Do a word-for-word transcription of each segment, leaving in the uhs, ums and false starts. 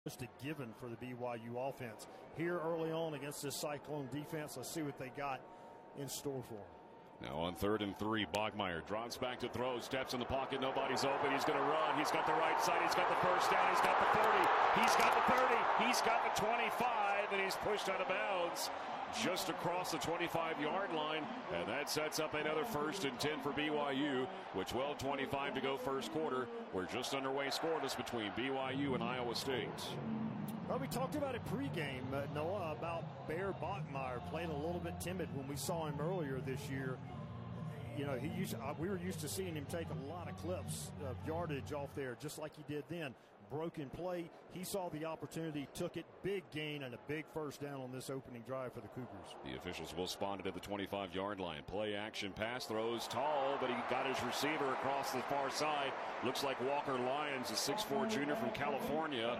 Just a given for the B Y U offense. Here early on against this Cyclone defense, let's see what they got in store for them. Now on third and three, Bachmeier drops back to throw, steps in the pocket, nobody's open, he's going to run, he's got the right side, he's got the first down, he's got the thirty, he's got the thirty, he's got the twenty-five, and he's pushed out of bounds just across the twenty-five-yard line, and that sets up another first and ten for B Y U with twelve twenty-five to go first quarter. We're just underway scoreless between B Y U and Iowa State. Well, we talked about it pregame, uh, Noah, about Bear Bachmeier playing a little bit timid when we saw him earlier this year. You know, he used uh, we were used to seeing him take a lot of clips of yardage off there, just like he did then. Broken play. He saw the opportunity, took it, big gain, and a big first down on this opening drive for the Cougars. The officials will spawn it at the twenty-five-yard line. Play action pass, throws tall, but he got his receiver across the far side. Looks like Walker Lyons, a six foot four junior from California.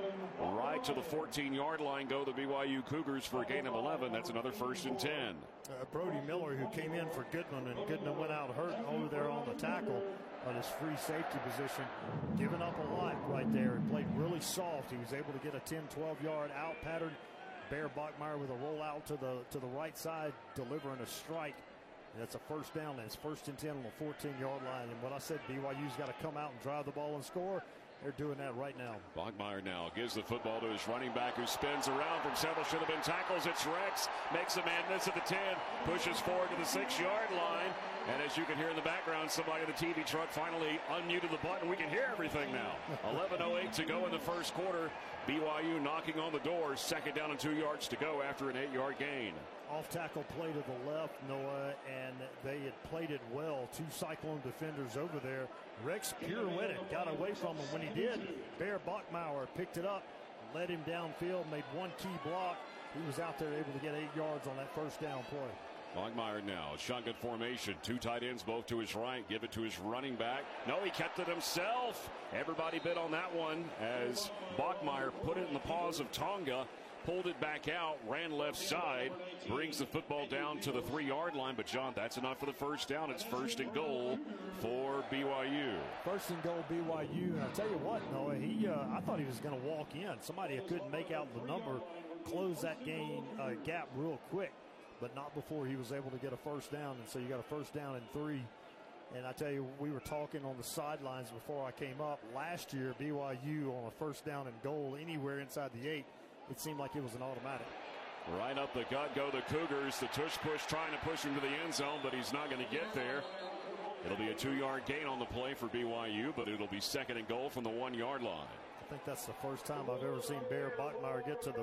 Right to the fourteen-yard line go the B Y U Cougars for a gain of eleven. That's another first and ten. Uh, Brody Miller, who came in for Goodman, and Goodman went out hurt over there on the tackle on his free safety position, giving up a lot right there. He played really soft. He was able to get a ten, twelve-yard out pattern. Bear Bachmeier with a rollout to the to the right side, delivering a strike. And that's a first down. And it's first and ten on the fourteen-yard line. And what I said, B Y U's got to come out and drive the ball and score. They're doing that right now. Bachmeier now gives the football to his running back, who spins around from several should have been tackles. It's Rex, makes a man miss at the ten, pushes forward to the six-yard line. And as you can hear in the background, somebody in the T V truck finally unmuted the button. We can hear everything now. eleven oh eight to go in the first quarter. B Y U knocking on the door. Second down and two yards to go after an eight-yard gain. Off tackle play to the left, Noah, and they had played it well. Two Cyclone defenders over there. Rex pirouetted, got away from him. When he did, Bear Bachmeier picked it up, led him downfield, made one key block. He was out there able to get eight yards on that first down play. Bachmeier now, shotgun formation, two tight ends both to his right, give it to his running back. No, he kept it himself. Everybody bid on that one as Bachmeier put it in the paws of Tonga, pulled it back out, ran left side, brings the football down to the three-yard line. But, John, that's enough for the first down. It's first and goal for B Y U. First and goal, B Y U. And I'll tell you what, Noah, he, uh, I thought he was going to walk in. Somebody couldn't make out the number, close that gain uh, gap real quick, but not before he was able to get a first down. And so you got a first down and three. And I tell you, we were talking on the sidelines before I came up. Last year, B Y U on a first down and goal anywhere inside the eight, it seemed like it was an automatic. Right up the gut go the Cougars. The tush push trying to push him to the end zone, but he's not going to get there. It'll be a two-yard gain on the play for B Y U, but it'll be second and goal from the one-yard line. I think that's the first time I've ever seen Bear Bachmeier get to the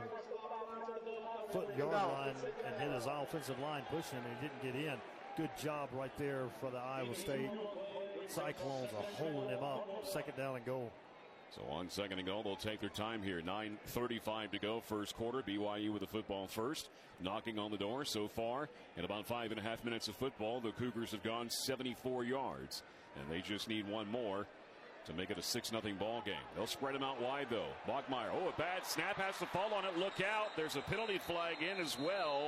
foot-yard line and hit his offensive line pushing him, and he didn't get in. Good job right there for the Iowa State Cyclones of holding him up. Second down and goal. So on second and goal, they'll take their time here. nine thirty-five to go, first quarter. B Y U with the football first. Knocking on the door so far. In about five and a half minutes of football, the Cougars have gone seventy-four yards. And they just need one more to make it a six nothing ball game. They'll spread him out wide, though. Bachmeier, oh, a bad snap, has to fall on it. Look out. There's a penalty flag in as well.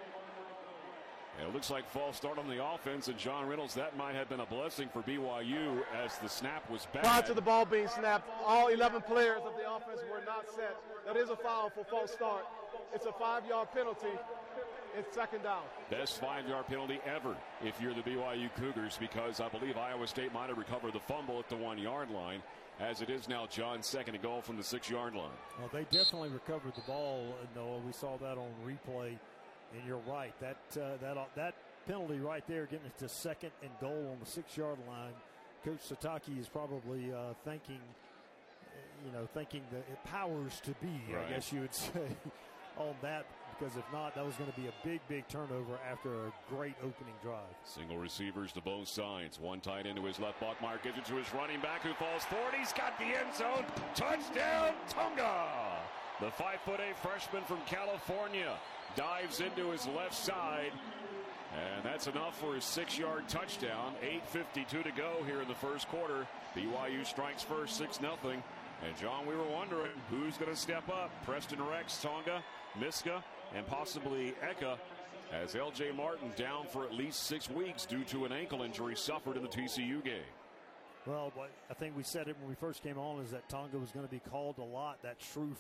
And it looks like false start on the offense, and John Reynolds, that might have been a blessing for B Y U as the snap was bad. Prior to the ball being snapped, all eleven players of the offense were not set. That is a foul for false start. It's a five-yard penalty. It's second down. Best five-yard penalty ever if you're the B Y U Cougars, because I believe Iowa State might have recovered the fumble at the one-yard line. As it is now, John, second and goal from the six-yard line. Well, they definitely recovered the ball, Noah. We saw that on replay. And you're right. That uh, that uh, that penalty right there, getting it to second and goal on the six-yard line. Coach Sataki is probably uh, thinking, you know, thinking the powers to be, right. I guess you would say, on that. Because if not, that was going to be a big, big turnover after a great opening drive. Single receivers to both sides. One tight end to his left. Bachmeier gives it to his running back, who falls forward. He's got the end zone. Touchdown, Tonga! The five foot eight freshman from California dives into his left side, and that's enough for his six-yard touchdown. eight fifty-two to go here in the first quarter. B Y U strikes first, six nothing. And, John, we were wondering who's going to step up. Preston Rex, Tonga, Miska, and possibly Eka, as L J Martin down for at least six weeks due to an ankle injury suffered in the T C U game. Well, but I think we said it when we first came on is that Tonga was going to be called a lot, that true